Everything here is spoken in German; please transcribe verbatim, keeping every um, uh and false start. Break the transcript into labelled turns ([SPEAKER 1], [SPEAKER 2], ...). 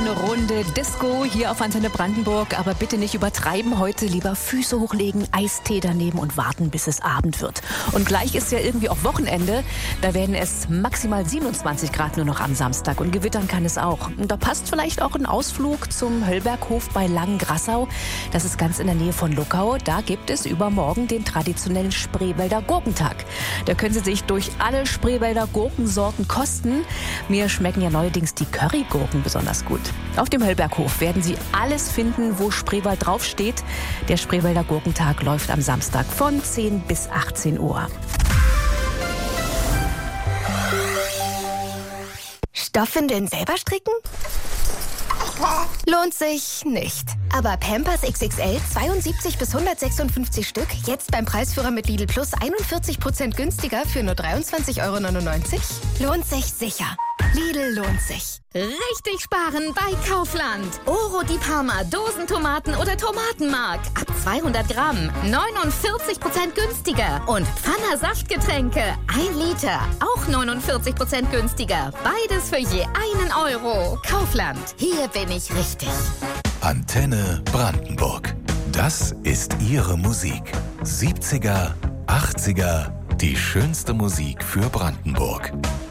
[SPEAKER 1] eine Runde Disco hier auf Antenne Brandenburg. Aber bitte nicht übertreiben heute. Lieber Füße hochlegen, Eistee daneben und warten, bis es Abend wird. Und gleich ist ja irgendwie auch Wochenende. Da werden es maximal siebenundzwanzig Grad nur noch am Samstag. Und gewittern kann es auch. Und da passt vielleicht auch ein Ausflug zum Höllberghof bei Langengrassau. Das ist ganz in der Nähe von Luckau. Da gibt es übermorgen den traditionellen Spreewälder Gurkentag. Da können Sie sich durch alle Spreewälder Gurkensorten kosten. Mir schmecken ja neuerdings die Currygurken besonders gut. Auf dem Höllberghof werden Sie alles finden, wo Spreewald draufsteht. Der Spreewälder Gurkentag läuft am Samstag von zehn bis achtzehn Uhr.
[SPEAKER 2] Stoffwindeln selber stricken? Lohnt sich nicht. Aber Pampers X X L zweiundsiebzig bis hundertsechsundfünfzig Stück, jetzt beim Preisführer mit Lidl Plus einundvierzig Prozent günstiger für nur dreiundzwanzig Euro neunundneunzig? Lohnt sich sicher. Lidl lohnt sich.
[SPEAKER 3] Richtig sparen bei Kaufland. Oro di Parma, Dosentomaten oder Tomatenmark. Ab zweihundert Gramm, neunundvierzig Prozent günstiger. Und Pfanner Saftgetränke, ein Liter, auch neunundvierzig Prozent günstiger. Beides für je einen Euro. Kaufland, hier bin ich richtig.
[SPEAKER 4] Antenne Brandenburg. Das ist Ihre Musik. siebziger, achtziger, die schönste Musik für Brandenburg.